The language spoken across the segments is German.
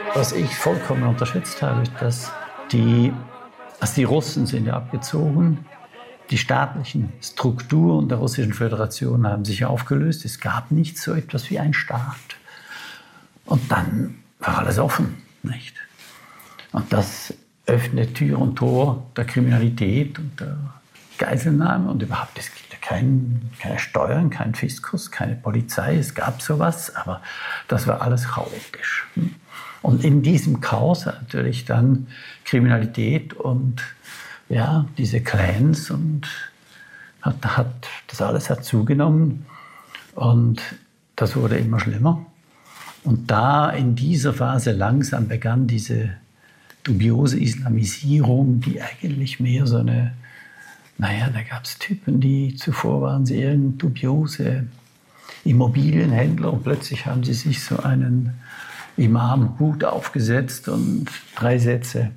Was ich vollkommen unterschätzt habe, ist, dass die Russen sind ja abgezogen. Die staatlichen Strukturen der Russischen Föderation haben sich aufgelöst. Es gab nicht so etwas wie einen Staat. Und dann war alles offen, nicht? Und das öffnet Tür und Tor der Kriminalität und der Geiselnahme. Und überhaupt, es gibt ja keine Steuern, keinen Fiskus, keine Polizei. Es gab sowas, aber das war alles chaotisch. Und in diesem Chaos natürlich dann Kriminalität und ja, diese Clans und das alles hat zugenommen und das wurde immer schlimmer. Und da in dieser Phase langsam begann diese dubiose Islamisierung, die eigentlich mehr so eine, naja, da gab es Typen, die zuvor waren sie irgendein dubiose Immobilienhändler und plötzlich haben sie sich so einen Imam-Hut aufgesetzt und 3 Sätze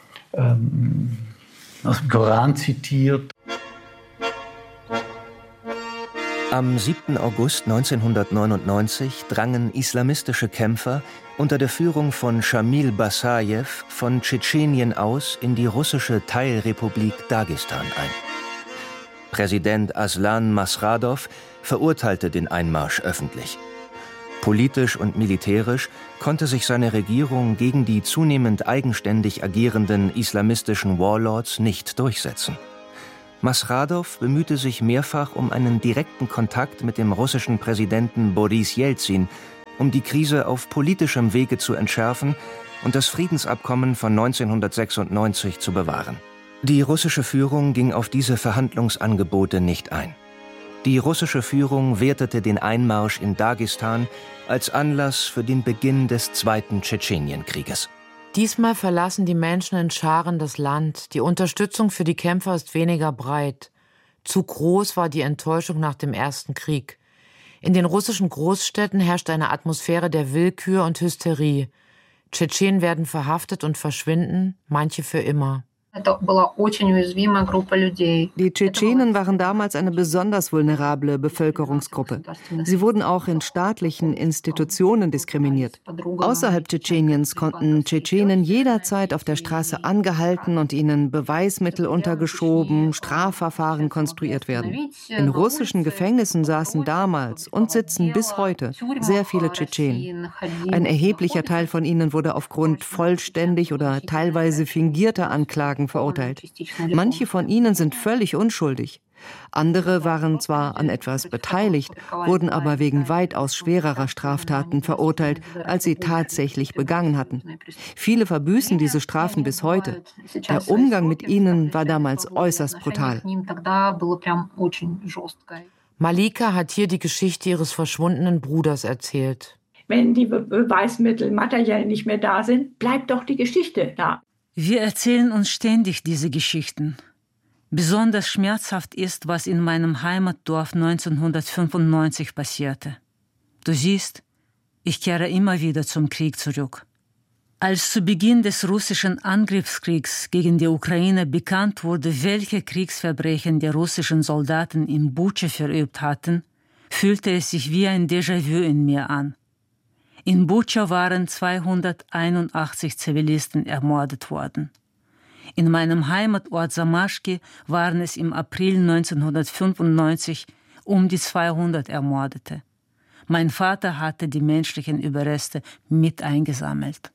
aus dem Koran zitiert. Am 7. August 1999 drangen islamistische Kämpfer unter der Führung von Schamil Basajew von Tschetschenien aus in die russische Teilrepublik Dagestan ein. Präsident Aslan Masradov verurteilte den Einmarsch öffentlich. Politisch und militärisch konnte sich seine Regierung gegen die zunehmend eigenständig agierenden islamistischen Warlords nicht durchsetzen. Masradov bemühte sich mehrfach um einen direkten Kontakt mit dem russischen Präsidenten Boris Jelzin, um die Krise auf politischem Wege zu entschärfen und das Friedensabkommen von 1996 zu bewahren. Die russische Führung ging auf diese Verhandlungsangebote nicht ein. Die russische Führung wertete den Einmarsch in Dagestan als Anlass für den Beginn des Zweiten Tschetschenienkrieges. Diesmal verlassen die Menschen in Scharen das Land. Die Unterstützung für die Kämpfer ist weniger breit. Zu groß war die Enttäuschung nach dem Ersten Krieg. In den russischen Großstädten herrscht eine Atmosphäre der Willkür und Hysterie. Tschetschenen werden verhaftet und verschwinden, manche für immer. Die Tschetschenen waren damals eine besonders vulnerable Bevölkerungsgruppe. Sie wurden auch in staatlichen Institutionen diskriminiert. Außerhalb Tschetscheniens konnten Tschetschenen jederzeit auf der Straße angehalten und ihnen Beweismittel untergeschoben, Strafverfahren konstruiert werden. In russischen Gefängnissen saßen damals und sitzen bis heute sehr viele Tschetschenen. Ein erheblicher Teil von ihnen wurde aufgrund vollständig oder teilweise fingierter Anklagen verurteilt. Manche von ihnen sind völlig unschuldig. Andere waren zwar an etwas beteiligt, wurden aber wegen weitaus schwererer Straftaten verurteilt, als sie tatsächlich begangen hatten. Viele verbüßen diese Strafen bis heute. Der Umgang mit ihnen war damals äußerst brutal. Malika hat hier die Geschichte ihres verschwundenen Bruders erzählt. Wenn die Beweismittel materiell nicht mehr da sind, bleibt doch die Geschichte da. Wir erzählen uns ständig diese Geschichten. Besonders schmerzhaft ist, was in meinem Heimatdorf 1995 passierte. Du siehst, ich kehre immer wieder zum Krieg zurück. Als zu Beginn des russischen Angriffskriegs gegen die Ukraine bekannt wurde, welche Kriegsverbrechen die russischen Soldaten in Butscha verübt hatten, fühlte es sich wie ein Déjà-vu in mir an. In Butscha waren 281 Zivilisten ermordet worden. In meinem Heimatort Samaschki waren es im April 1995 um die 200 Ermordete. Mein Vater hatte die menschlichen Überreste mit eingesammelt.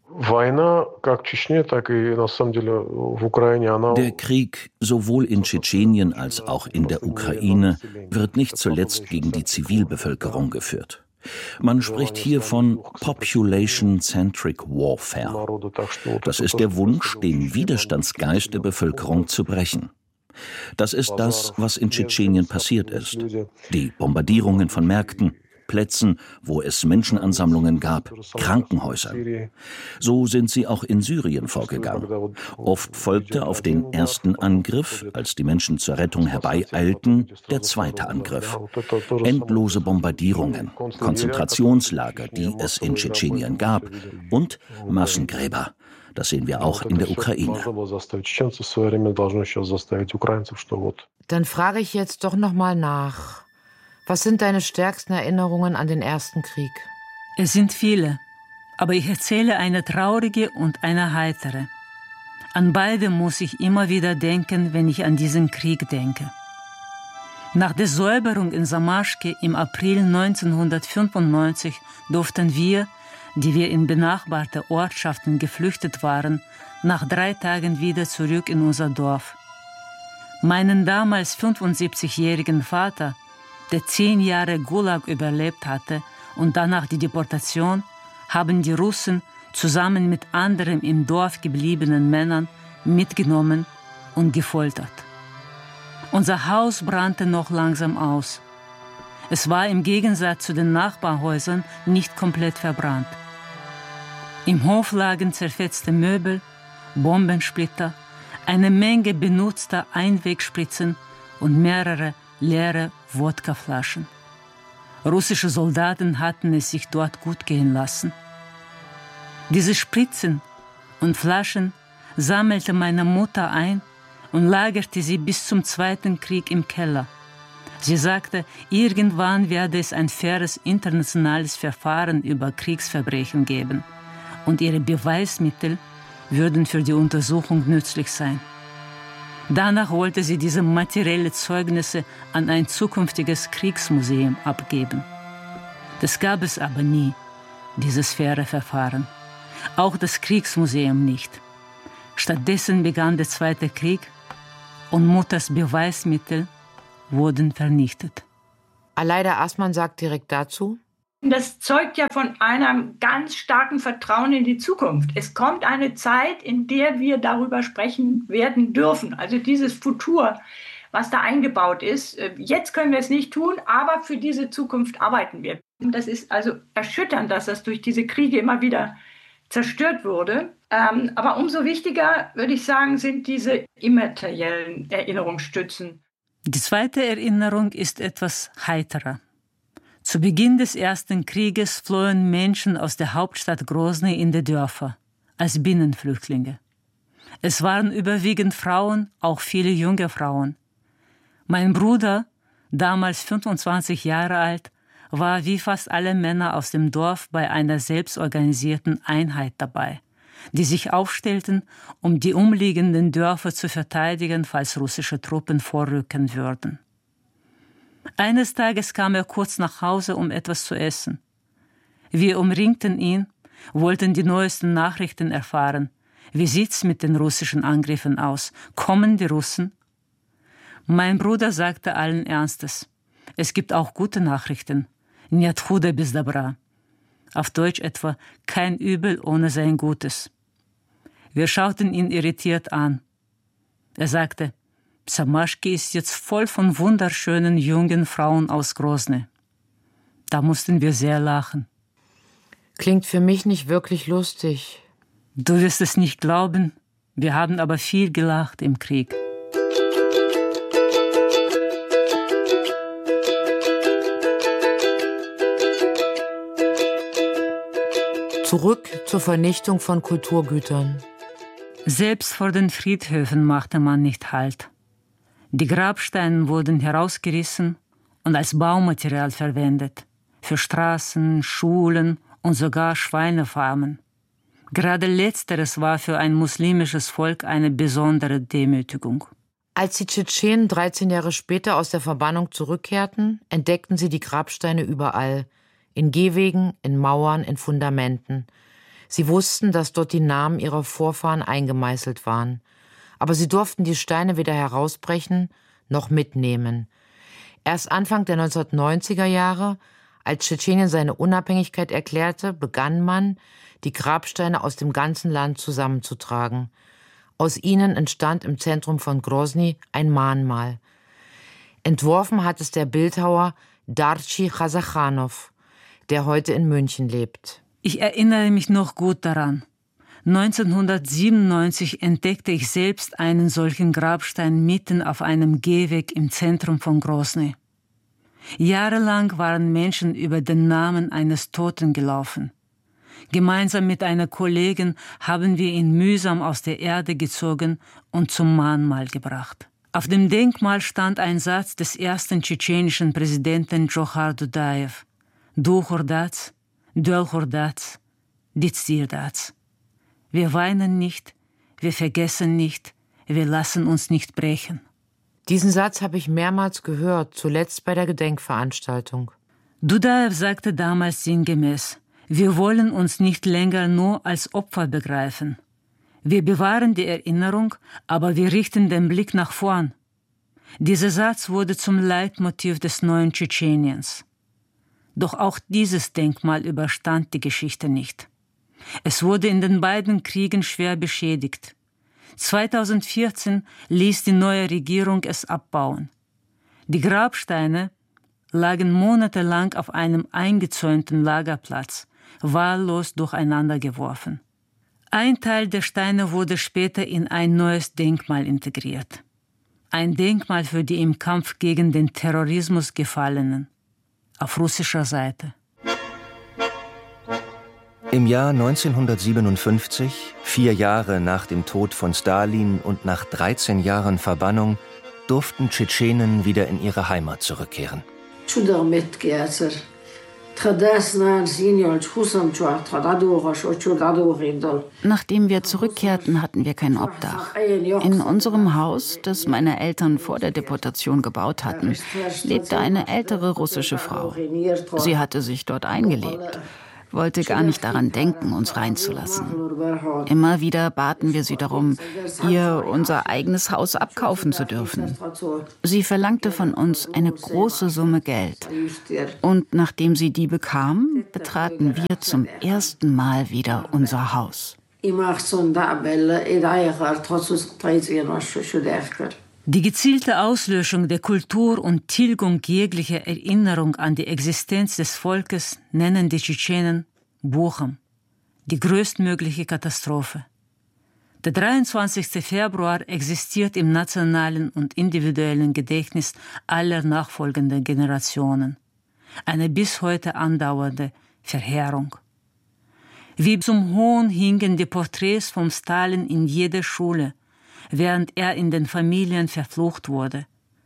Der Krieg, sowohl in Tschetschenien als auch in der Ukraine, wird nicht zuletzt gegen die Zivilbevölkerung geführt. Man spricht hier von Population-Centric Warfare. Das ist der Wunsch, den Widerstandsgeist der Bevölkerung zu brechen. Das ist das, was in Tschetschenien passiert ist. Die Bombardierungen von Märkten, Plätzen, wo es Menschenansammlungen gab, Krankenhäusern. So sind sie auch in Syrien vorgegangen. Oft folgte auf den ersten Angriff, als die Menschen zur Rettung herbeieilten, der zweite Angriff. Endlose Bombardierungen, Konzentrationslager, die es in Tschetschenien gab, und Massengräber. Das sehen wir auch in der Ukraine. Dann frage ich jetzt doch noch mal nach. Was sind deine stärksten Erinnerungen an den Ersten Krieg? Es sind viele, Aber ich erzähle eine traurige und eine heitere. An beide muss ich immer wieder denken, wenn ich an diesen Krieg denke. Nach der Säuberung in Samaschke im April 1995 durften wir, die wir in benachbarte Ortschaften geflüchtet waren, nach 3 Tagen wieder zurück in unser Dorf. Meinen damals 75-jährigen Vater, der 10 Jahre Gulag überlebt hatte und danach die Deportation, haben die Russen zusammen mit anderen im Dorf gebliebenen Männern mitgenommen und gefoltert. Unser Haus brannte noch langsam aus. Es war im Gegensatz zu den Nachbarhäusern nicht komplett verbrannt. Im Hof lagen zerfetzte Möbel, Bombensplitter, eine Menge benutzter Einwegspritzen und mehrere leere Wodkaflaschen. Russische Soldaten hatten es sich dort gut gehen lassen. Diese Spritzen und Flaschen sammelte meine Mutter ein und lagerte sie bis zum Zweiten Krieg im Keller. Sie sagte, irgendwann werde es ein faires internationales Verfahren über Kriegsverbrechen geben und ihre Beweismittel würden für die Untersuchung nützlich sein. Danach wollte sie diese materiellen Zeugnisse an ein zukünftiges Kriegsmuseum abgeben. Das gab es aber nie, dieses faire Verfahren. Auch das Kriegsmuseum nicht. Stattdessen begann der Zweite Krieg und Mutters Beweismittel wurden vernichtet. Aleida Aßmann sagt direkt dazu: Das zeugt ja von einem ganz starken Vertrauen in die Zukunft. Es kommt eine Zeit, in der wir darüber sprechen werden dürfen. Also dieses Futur, was da eingebaut ist. Jetzt können wir es nicht tun, aber für diese Zukunft arbeiten wir. Und das ist also erschütternd, dass das durch diese Kriege immer wieder zerstört wurde. Aber umso wichtiger, würde ich sagen, sind diese immateriellen Erinnerungsstützen. Die zweite Erinnerung ist etwas heiterer. Zu Beginn des Ersten Krieges flohen Menschen aus der Hauptstadt Grosny in die Dörfer, als Binnenflüchtlinge. Es waren überwiegend Frauen, auch viele junge Frauen. Mein Bruder, damals 25 Jahre alt, war wie fast alle Männer aus dem Dorf bei einer selbstorganisierten Einheit dabei, die sich aufstellten, um die umliegenden Dörfer zu verteidigen, falls russische Truppen vorrücken würden. Eines Tages kam er kurz nach Hause, um etwas zu essen. Wir umringten ihn, wollten die neuesten Nachrichten erfahren. Wie sieht's mit den russischen Angriffen aus? Kommen die Russen? Mein Bruder sagte allen Ernstes: Es gibt auch gute Nachrichten. Нет худа без добра. Auf Deutsch etwa: Kein Übel ohne sein Gutes. Wir schauten ihn irritiert an. Er sagte: Samaschke ist jetzt voll von wunderschönen jungen Frauen aus Grosny. Da mussten wir sehr lachen. Klingt für mich nicht wirklich lustig. Du wirst es nicht glauben, wir haben aber viel gelacht im Krieg. Zurück zur Vernichtung von Kulturgütern. Selbst vor den Friedhöfen machte man nicht Halt. Die Grabsteine wurden herausgerissen und als Baumaterial verwendet, für Straßen, Schulen und sogar Schweinefarmen. Gerade letzteres war für ein muslimisches Volk eine besondere Demütigung. Als die Tschetschenen 13 Jahre später aus der Verbannung zurückkehrten, entdeckten sie die Grabsteine überall, in Gehwegen, in Mauern, in Fundamenten. Sie wussten, dass dort die Namen ihrer Vorfahren eingemeißelt waren. Aber sie durften die Steine weder herausbrechen noch mitnehmen. Erst Anfang der 1990er Jahre, als Tschetschenien seine Unabhängigkeit erklärte, begann man, die Grabsteine aus dem ganzen Land zusammenzutragen. Aus ihnen entstand im Zentrum von Grosny ein Mahnmal. Entworfen hat es der Bildhauer Darchi Chasachanov, der heute in München lebt. Ich erinnere mich noch gut daran. 1997 entdeckte ich selbst einen solchen Grabstein mitten auf einem Gehweg im Zentrum von Grosny. Jahrelang waren Menschen über den Namen eines Toten gelaufen. Gemeinsam mit einer Kollegin haben wir ihn mühsam aus der Erde gezogen und zum Mahnmal gebracht. Auf dem Denkmal stand ein Satz des ersten tschetschenischen Präsidenten Djokhar Dudajew: Du Hordatz, Döl Hordatz, die Zierdats. Wir weinen nicht, wir vergessen nicht, wir lassen uns nicht brechen. Diesen Satz habe ich mehrmals gehört, zuletzt bei der Gedenkveranstaltung. Dudajew sagte damals sinngemäß: Wir wollen uns nicht länger nur als Opfer begreifen. Wir bewahren die Erinnerung, aber wir richten den Blick nach vorn. Dieser Satz wurde zum Leitmotiv des neuen Tschetscheniens. Doch auch dieses Denkmal überstand die Geschichte nicht. Es wurde in den beiden Kriegen schwer beschädigt. 2014 ließ die neue Regierung es abbauen. Die Grabsteine lagen monatelang auf einem eingezäunten Lagerplatz, wahllos durcheinander geworfen. Ein Teil der Steine wurde später in ein neues Denkmal integriert. Ein Denkmal für die im Kampf gegen den Terrorismus Gefallenen, auf russischer Seite. Im Jahr 1957, 4 Jahre nach dem Tod von Stalin und nach 13 Jahren Verbannung, durften Tschetschenen wieder in ihre Heimat zurückkehren. Nachdem wir zurückkehrten, hatten wir kein Obdach. In unserem Haus, das meine Eltern vor der Deportation gebaut hatten, lebte eine ältere russische Frau. Sie hatte sich dort eingelebt, wollte gar nicht daran denken, uns reinzulassen. Immer wieder baten wir sie darum, ihr unser eigenes Haus abkaufen zu dürfen. Sie verlangte von uns eine große Summe Geld. Und nachdem sie die bekam, betraten wir zum ersten Mal wieder unser Haus. Die gezielte Auslöschung der Kultur und Tilgung jeglicher Erinnerung an die Existenz des Volkes nennen die Tschetschenen Bucham, die größtmögliche Katastrophe. Der 23. Februar existiert im nationalen und individuellen Gedächtnis aller nachfolgenden Generationen. Eine bis heute andauernde Verheerung. Wie zum Hohn hingen die Porträts von Stalin in jeder Schule, während er in den Familien verflucht wurde.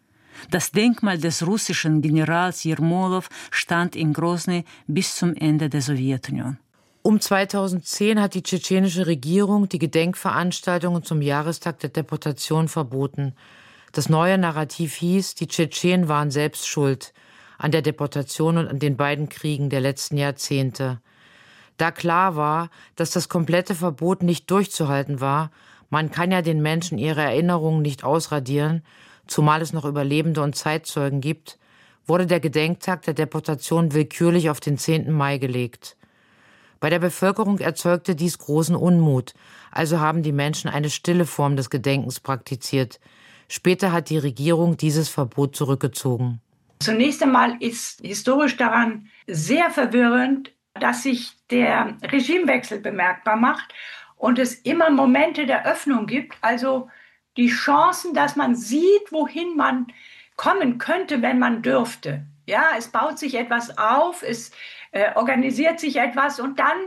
Das Denkmal des russischen Generals Jermolow stand in Grosny bis zum Ende der Sowjetunion. Um 2010 hat die tschetschenische Regierung die Gedenkveranstaltungen zum Jahrestag der Deportation verboten. Das neue Narrativ hieß, die Tschetschenen waren selbst schuld an der Deportation und an den beiden Kriegen der letzten Jahrzehnte. Da klar war, dass das komplette Verbot nicht durchzuhalten war, man kann ja den Menschen ihre Erinnerungen nicht ausradieren, zumal es noch Überlebende und Zeitzeugen gibt, wurde der Gedenktag der Deportation willkürlich auf den 10. Mai gelegt. Bei der Bevölkerung erzeugte dies großen Unmut, also haben die Menschen eine stille Form des Gedenkens praktiziert. Später hat die Regierung dieses Verbot zurückgezogen. Zunächst einmal ist historisch daran sehr verwirrend, dass sich der Regimewechsel bemerkbar macht und es immer Momente der Öffnung gibt, also die Chancen, dass man sieht, wohin man kommen könnte, wenn man dürfte. Ja, es baut sich etwas auf, es organisiert sich etwas und dann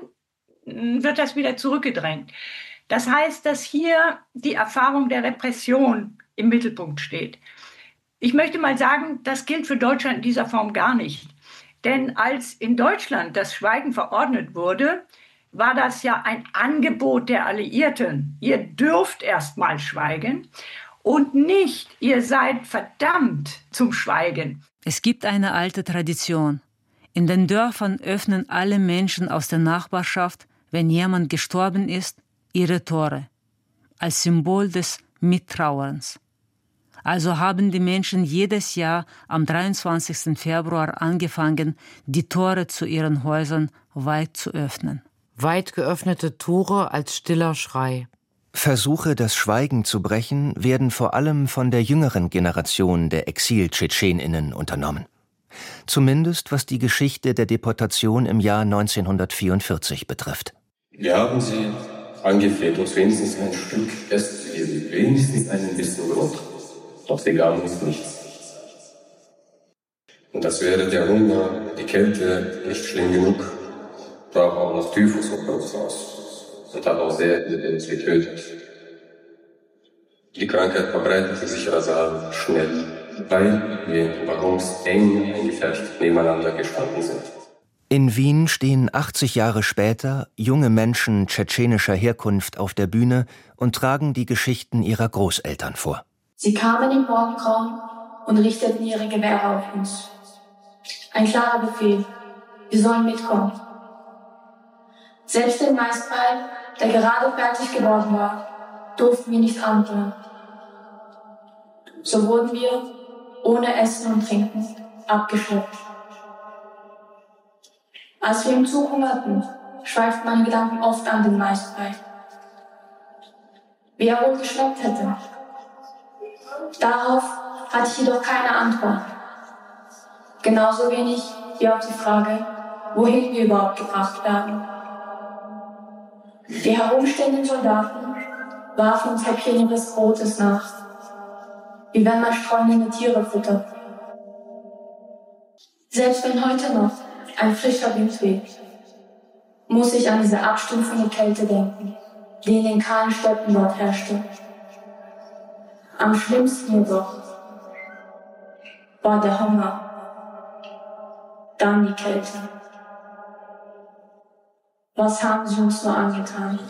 wird das wieder zurückgedrängt. Das heißt, dass hier die Erfahrung der Repression im Mittelpunkt steht. Ich möchte mal sagen, das gilt für Deutschland in dieser Form gar nicht. Denn als in Deutschland das Schweigen verordnet wurde, war das ja ein Angebot der Alliierten. Ihr dürft erst mal schweigen und nicht, ihr seid verdammt zum Schweigen. Es gibt eine alte Tradition. In den Dörfern öffnen alle Menschen aus der Nachbarschaft, wenn jemand gestorben ist, ihre Tore, als Symbol des Mittrauerns. Also haben die Menschen jedes Jahr am 23. Februar angefangen, die Tore zu ihren Häusern weit zu öffnen. Weit geöffnete Tore als stiller Schrei. Versuche, das Schweigen zu brechen, werden vor allem von der jüngeren Generation der Exil-TschetschenInnen unternommen. Zumindest was die Geschichte der Deportation im Jahr 1944 betrifft. Wir haben sie angefleht, uns wenigstens ein Stück Essen zu geben, wenigstens einen bisschen Brot. Doch sie gaben uns nichts. Und als wäre der Hunger, die Kälte nicht schlimm genug, brach auch noch Typhus unter uns aus und hat auch sehr viele getötet. Die Krankheit verbreitete sich rasant schnell, weil wir in Waggons eng eingefärbt nebeneinander gestanden sind. In Wien stehen 80 Jahre später junge Menschen tschetschenischer Herkunft auf der Bühne und tragen die Geschichten ihrer Großeltern vor. Sie kamen im Morgengrauen und richteten ihre Gewehre auf uns. Ein klarer Befehl, wir sollen mitkommen. Selbst den Maisbrei, der gerade fertig geworden war, durften wir nicht anrühren. So wurden wir, ohne Essen und Trinken, abgeschleppt. Als wir im Zug hungerten, schweiften meine Gedanken oft an den Maisbrei. Wie er wohl geschmeckt hätte. Darauf hatte ich jedoch keine Antwort. Genauso wenig wie auf die Frage, wohin wir überhaupt gebracht werden. Die herumstehenden Soldaten warfen uns Häppchen ihres Brotes nach, wie wenn man streunende Tiere füttert. Selbst wenn heute noch ein frischer Wind weht, muss ich an diese abstumpfende Kälte denken, die in den kahlen Steppen dort herrschte. Am schlimmsten jedoch war der Hunger, dann die Kälte. Was haben sie uns nur angetan?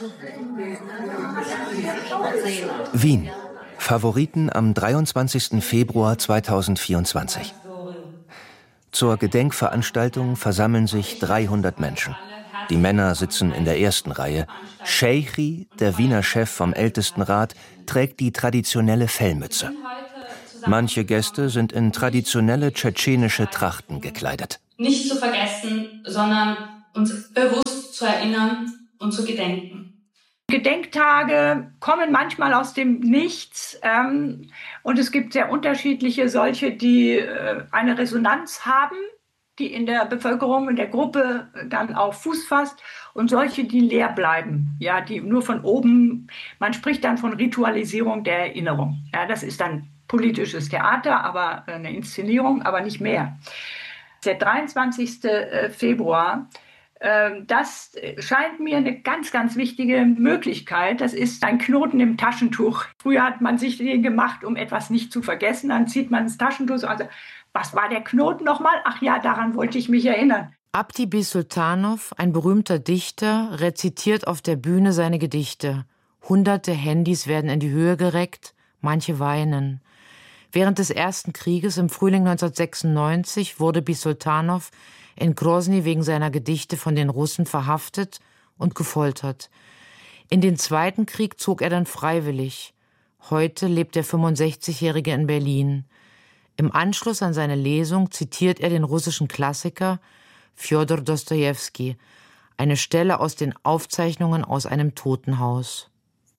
Wien. Favoriten am 23. Februar 2024. Zur Gedenkveranstaltung versammeln sich 300 Menschen. Die Männer sitzen in der ersten Reihe. Sheikhi, der Wiener Chef vom Ältestenrat, trägt die traditionelle Fellmütze. Manche Gäste sind in traditionelle tschetschenische Trachten gekleidet. Nicht zu vergessen, sondern uns bewusst zu erinnern und zu gedenken. Gedenktage kommen manchmal aus dem Nichts und es gibt sehr unterschiedliche solche, die eine Resonanz haben, die in der Bevölkerung, in der Gruppe dann auch Fuß fasst und solche, die leer bleiben, ja, die nur von oben, man spricht dann von Ritualisierung der Erinnerung. Ja, das ist dann politisches Theater, aber eine Inszenierung, aber nicht mehr. Der 23. Februar, das scheint mir eine ganz, ganz wichtige Möglichkeit. Das ist ein Knoten im Taschentuch. Früher hat man sich den gemacht, um etwas nicht zu vergessen. Dann zieht man das Taschentuch. Also, was war der Knoten nochmal? Ach ja, daran wollte ich mich erinnern. Abdi Bisultanov, ein berühmter Dichter, rezitiert auf der Bühne seine Gedichte. Hunderte Handys werden in die Höhe gereckt, manche weinen. Während des Ersten Krieges im Frühling 1996 wurde Bisultanov in Grosny wegen seiner Gedichte von den Russen verhaftet und gefoltert. In den Zweiten Krieg zog er dann freiwillig. Heute lebt der 65-Jährige in Berlin. Im Anschluss an seine Lesung zitiert er den russischen Klassiker Fjodor Dostojewski, eine Stelle aus den Aufzeichnungen aus einem Totenhaus.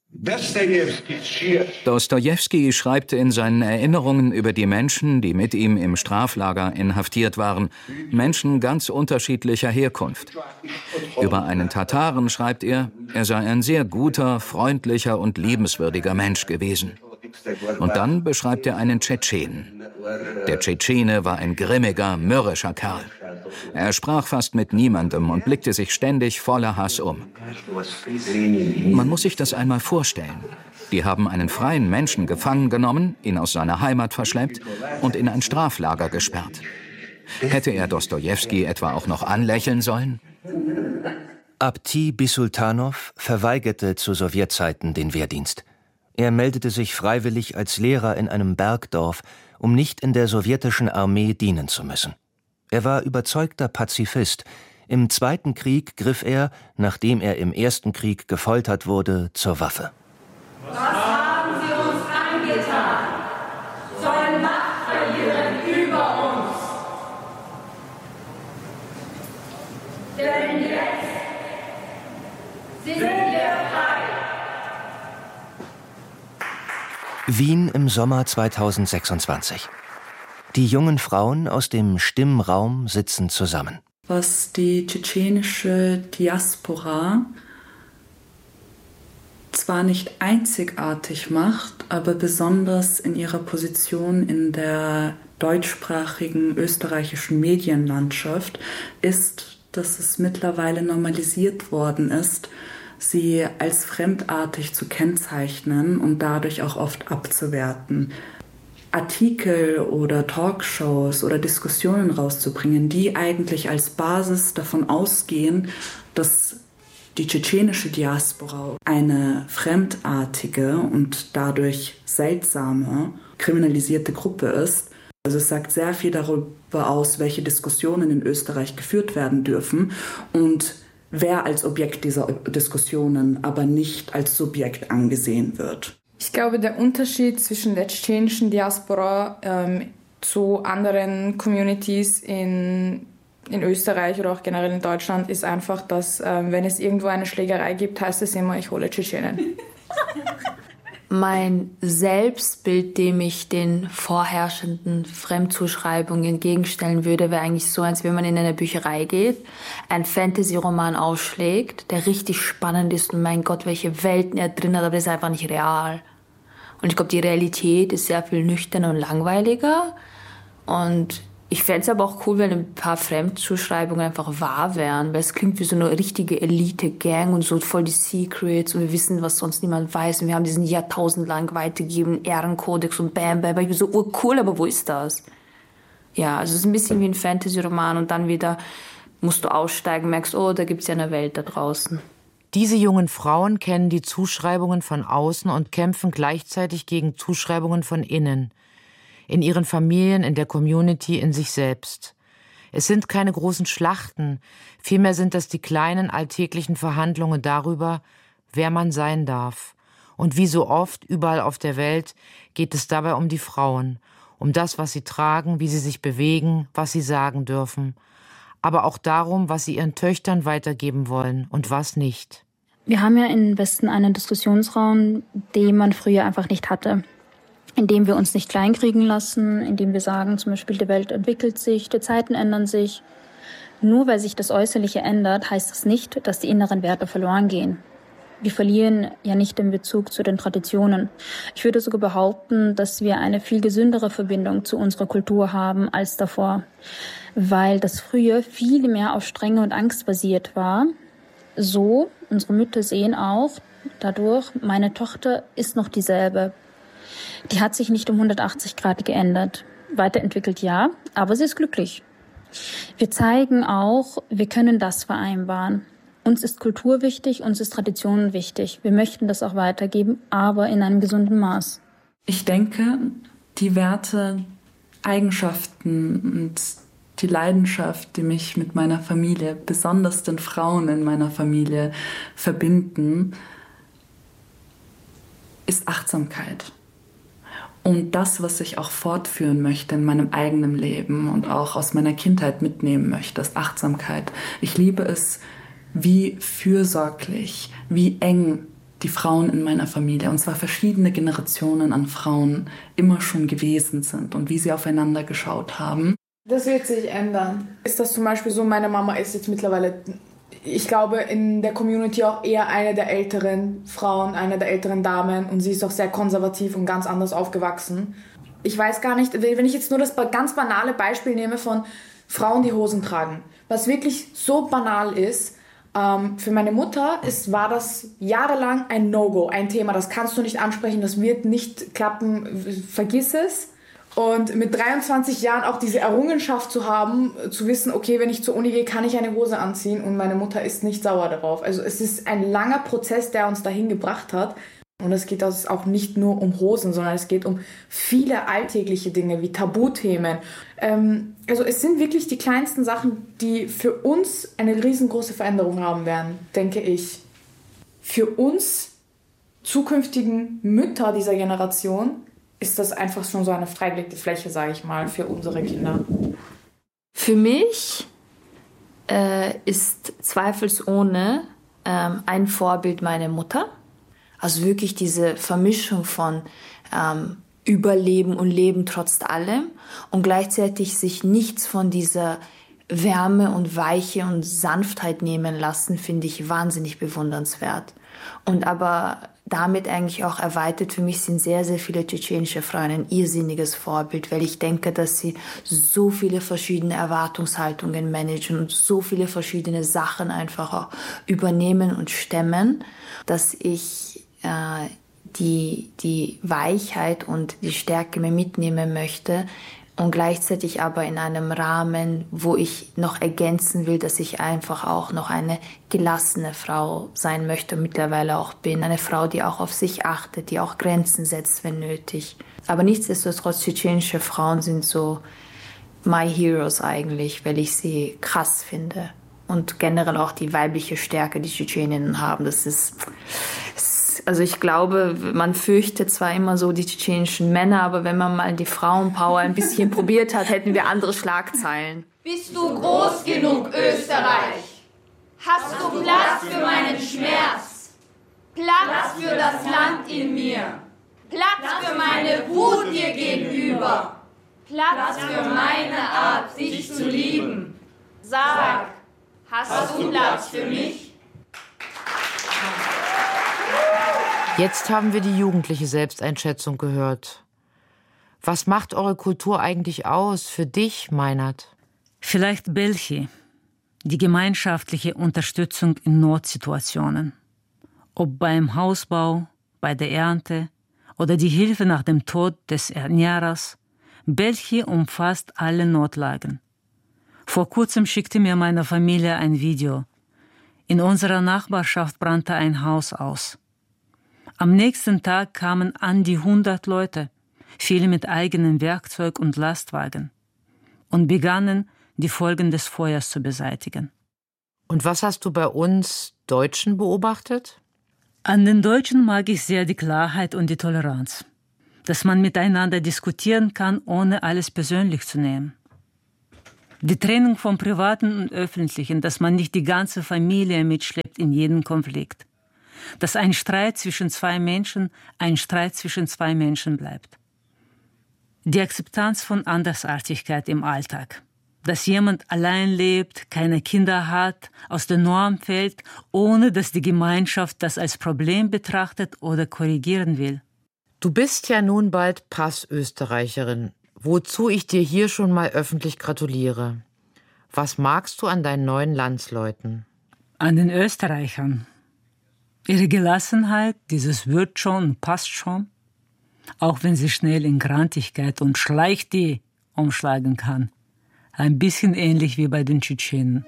Dostojewski schreibt in seinen Erinnerungen über die Menschen, die mit ihm im Straflager inhaftiert waren, Menschen ganz unterschiedlicher Herkunft. Über einen Tataren schreibt er sei ein sehr guter, freundlicher und liebenswürdiger Mensch gewesen. Und dann beschreibt er einen Tschetschenen. Der Tschetschene war ein grimmiger, mürrischer Kerl. Er sprach fast mit niemandem und blickte sich ständig voller Hass um. Man muss sich das einmal vorstellen. Die haben einen freien Menschen gefangen genommen, ihn aus seiner Heimat verschleppt und in ein Straflager gesperrt. Hätte er Dostojewski etwa auch noch anlächeln sollen? Abdi Bisultanov verweigerte zu Sowjetzeiten den Wehrdienst. Er meldete sich freiwillig als Lehrer in einem Bergdorf, um nicht in der sowjetischen Armee dienen zu müssen. Er war überzeugter Pazifist. Im Zweiten Krieg griff er, nachdem er im Ersten Krieg gefoltert wurde, zur Waffe. Was haben sie uns angetan? Sollen Macht verlieren über uns? Denn jetzt sind wir frei. Wien im Sommer 2026. Die jungen Frauen aus dem Stimmraum sitzen zusammen. Was die tschetschenische Diaspora zwar nicht einzigartig macht, aber besonders in ihrer Position in der deutschsprachigen österreichischen Medienlandschaft ist, dass es mittlerweile normalisiert worden ist, sie als fremdartig zu kennzeichnen und dadurch auch oft abzuwerten. Artikel oder Talkshows oder Diskussionen rauszubringen, die eigentlich als Basis davon ausgehen, dass die tschetschenische Diaspora eine fremdartige und dadurch seltsame, kriminalisierte Gruppe ist. Also es sagt sehr viel darüber aus, welche Diskussionen in Österreich geführt werden dürfen und wer als Objekt dieser Diskussionen aber nicht als Subjekt angesehen wird. Ich glaube, der Unterschied zwischen der tschetschenischen Diaspora zu anderen Communities in Österreich oder auch generell in Deutschland ist einfach, dass wenn es irgendwo eine Schlägerei gibt, heißt es immer, ich hole Tschetschenen. Mein Selbstbild, dem ich den vorherrschenden Fremdzuschreibungen entgegenstellen würde, wäre eigentlich so, als wenn man in eine Bücherei geht, einen Fantasy-Roman ausschlägt, der richtig spannend ist und mein Gott, welche Welten er drin hat, aber das ist einfach nicht real. Und ich glaube, die Realität ist sehr viel nüchterner und langweiliger. Und ich fände es aber auch cool, wenn ein paar Fremdzuschreibungen einfach wahr wären, weil es klingt wie so eine richtige Elite-Gang und so voll die Secrets und wir wissen, was sonst niemand weiß und wir haben diesen jahrtausendlang weitergegebenen Ehrenkodex und bam, bam, ich bin so cool, aber wo ist das? Ja, also es ist ein bisschen wie ein Fantasy-Roman und dann wieder musst du aussteigen, merkst, oh, da gibt's ja eine Welt da draußen. Diese jungen Frauen kennen die Zuschreibungen von außen und kämpfen gleichzeitig gegen Zuschreibungen von innen. In ihren Familien, in der Community, in sich selbst. Es sind keine großen Schlachten, vielmehr sind das die kleinen alltäglichen Verhandlungen darüber, wer man sein darf. Und wie so oft, überall auf der Welt, geht es dabei um die Frauen, um das, was sie tragen, wie sie sich bewegen, was sie sagen dürfen. Aber auch darum, was sie ihren Töchtern weitergeben wollen und was nicht. Wir haben ja im Westen einen Diskussionsraum, den man früher einfach nicht hatte. Indem wir uns nicht kleinkriegen lassen, indem wir sagen, zum Beispiel, die Welt entwickelt sich, die Zeiten ändern sich. Nur weil sich das Äußerliche ändert, heißt das nicht, dass die inneren Werte verloren gehen. Wir verlieren ja nicht den Bezug zu den Traditionen. Ich würde sogar behaupten, dass wir eine viel gesündere Verbindung zu unserer Kultur haben als davor. Weil das früher viel mehr auf Strenge und Angst basiert war. So, unsere Mütter sehen auch, dadurch, meine Tochter ist noch dieselbe. Die hat sich nicht um 180 Grad geändert. Weiterentwickelt ja, aber sie ist glücklich. Wir zeigen auch, wir können das vereinbaren. Uns ist Kultur wichtig, uns ist Tradition wichtig. Wir möchten das auch weitergeben, aber in einem gesunden Maß. Ich denke, die Werte, Eigenschaften und die Leidenschaft, die mich mit meiner Familie, besonders den Frauen in meiner Familie, verbinden, ist Achtsamkeit. Und das, was ich auch fortführen möchte in meinem eigenen Leben und auch aus meiner Kindheit mitnehmen möchte, ist Achtsamkeit. Ich liebe es, wie fürsorglich, wie eng die Frauen in meiner Familie, und zwar verschiedene Generationen an Frauen, immer schon gewesen sind und wie sie aufeinander geschaut haben. Das wird sich ändern. Ist das zum Beispiel so, meine Mama ist jetzt mittlerweile, ich glaube, in der Community auch eher eine der älteren Frauen, eine der älteren Damen, und sie ist auch sehr konservativ und ganz anders aufgewachsen. Ich weiß gar nicht, wenn ich jetzt nur das ganz banale Beispiel nehme von Frauen, die Hosen tragen, was wirklich so banal ist, für meine Mutter war das jahrelang ein No-Go, ein Thema, das kannst du nicht ansprechen, das wird nicht klappen, vergiss es. Und mit 23 Jahren auch diese Errungenschaft zu haben, zu wissen, okay, wenn ich zur Uni gehe, kann ich eine Hose anziehen, und meine Mutter ist nicht sauer darauf. Also es ist ein langer Prozess, der uns dahin gebracht hat. Und es geht auch nicht nur um Hosen, sondern es geht um viele alltägliche Dinge wie Tabuthemen. Also es sind wirklich die kleinsten Sachen, die für uns eine riesengroße Veränderung haben werden, denke ich. Für uns zukünftigen Mütter dieser Generation ist das einfach schon so eine freigelegte Fläche, sage ich mal, für unsere Kinder. Für mich ist zweifelsohne ein Vorbild meine Mutter. Also wirklich diese Vermischung von Überleben und Leben trotz allem und gleichzeitig sich nichts von dieser Wärme und Weiche und Sanftheit nehmen lassen, finde ich wahnsinnig bewundernswert. Und aber damit eigentlich auch erweitert, für mich sind sehr, sehr viele tschetschenische Frauen ein irrsinniges Vorbild, weil ich denke, dass sie so viele verschiedene Erwartungshaltungen managen und so viele verschiedene Sachen einfach auch übernehmen und stemmen, dass ich die Weichheit und die Stärke mir mitnehmen möchte und gleichzeitig aber in einem Rahmen, wo ich noch ergänzen will, dass ich einfach auch noch eine gelassene Frau sein möchte und mittlerweile auch bin. Eine Frau, die auch auf sich achtet, die auch Grenzen setzt, wenn nötig. Aber nichtsdestotrotz, tschetschenische Frauen sind so my heroes eigentlich, weil ich sie krass finde. Und generell auch die weibliche Stärke, die Tschetscheninnen haben. Also ich glaube, man fürchtet zwar immer so die tschetschenischen Männer, aber wenn man mal die Frauenpower ein bisschen probiert hat, hätten wir andere Schlagzeilen. Bist du groß genug, Österreich? Hast du Platz für meinen Schmerz? Platz für das Land in mir? Platz für meine Wut dir gegenüber? Platz für meine Art, dich zu lieben? Sag, hast du Platz für mich? Jetzt haben wir die jugendliche Selbsteinschätzung gehört. Was macht eure Kultur eigentlich aus für dich, Meinert? Vielleicht Belchi, die gemeinschaftliche Unterstützung in Notsituationen. Ob beim Hausbau, bei der Ernte oder die Hilfe nach dem Tod des Ernährers. Belchi umfasst alle Notlagen. Vor kurzem schickte mir meine Familie ein Video. In unserer Nachbarschaft brannte ein Haus aus. Am nächsten Tag kamen an die 100 Leute, viele mit eigenem Werkzeug und Lastwagen, und begannen, die Folgen des Feuers zu beseitigen. Und was hast du bei uns Deutschen beobachtet? An den Deutschen mag ich sehr die Klarheit und die Toleranz. Dass man miteinander diskutieren kann, ohne alles persönlich zu nehmen. Die Trennung vom Privaten und Öffentlichen, dass man nicht die ganze Familie mitschleppt in jeden Konflikt. Dass ein Streit zwischen zwei Menschen ein Streit zwischen zwei Menschen bleibt. Die Akzeptanz von Andersartigkeit im Alltag. Dass jemand allein lebt, keine Kinder hat, aus der Norm fällt, ohne dass die Gemeinschaft das als Problem betrachtet oder korrigieren will. Du bist ja nun bald Passösterreicherin, wozu ich dir hier schon mal öffentlich gratuliere. Was magst du an deinen neuen Landsleuten? An den Österreichern. Ihre Gelassenheit, dieses wird schon, passt schon. Auch wenn sie schnell in Grantigkeit und Schleich-die umschlagen kann. Ein bisschen ähnlich wie bei den Tschetschenen.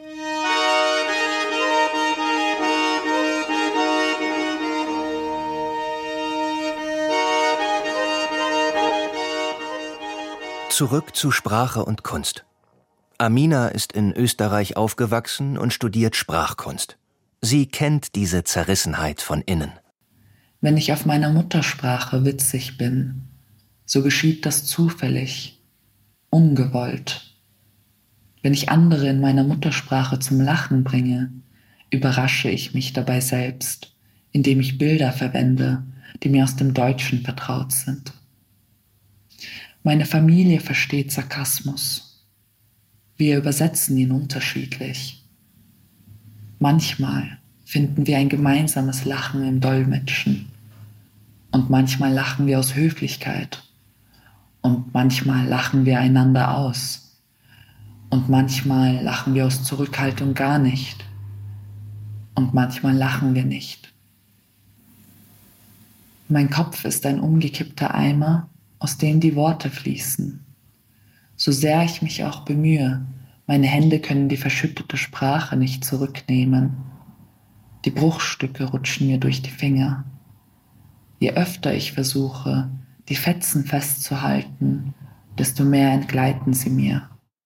Zurück zu Sprache und Kunst. Amina ist in Österreich aufgewachsen und studiert Sprachkunst. Sie kennt diese Zerrissenheit von innen. Wenn ich auf meiner Muttersprache witzig bin, so geschieht das zufällig, ungewollt. Wenn ich andere in meiner Muttersprache zum Lachen bringe, überrasche ich mich dabei selbst, indem ich Bilder verwende, die mir aus dem Deutschen vertraut sind. Meine Familie versteht Sarkasmus. Wir übersetzen ihn unterschiedlich. Manchmal finden wir ein gemeinsames Lachen im Dolmetschen. Und manchmal lachen wir aus Höflichkeit. Und manchmal lachen wir einander aus. Und manchmal lachen wir aus Zurückhaltung gar nicht. Und manchmal lachen wir nicht. Mein Kopf ist ein umgekippter Eimer, aus dem die Worte fließen. So sehr ich mich auch bemühe, meine Hände können die verschüttete Sprache nicht zurücknehmen. Die Bruchstücke rutschen mir durch die Finger. Je öfter ich versuche, die Fetzen festzuhalten, desto mehr entgleiten sie mir.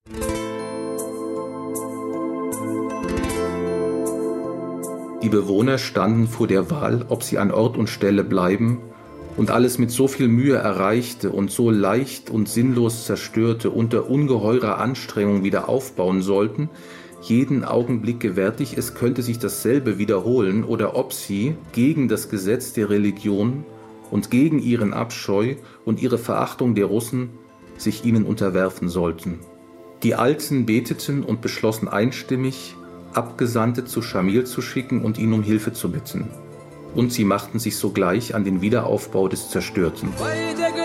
Die Bewohner standen vor der Wahl, ob sie an Ort und Stelle bleiben und alles mit so viel Mühe erreichte und so leicht und sinnlos zerstörte unter ungeheurer Anstrengung wieder aufbauen sollten, jeden Augenblick gewärtig, es könnte sich dasselbe wiederholen, oder ob sie gegen das Gesetz der Religion und gegen ihren Abscheu und ihre Verachtung der Russen sich ihnen unterwerfen sollten. Die Alten beteten und beschlossen einstimmig, Abgesandte zu Schamil zu schicken und ihn um Hilfe zu bitten. Und sie machten sich sogleich an den Wiederaufbau des Zerstörten.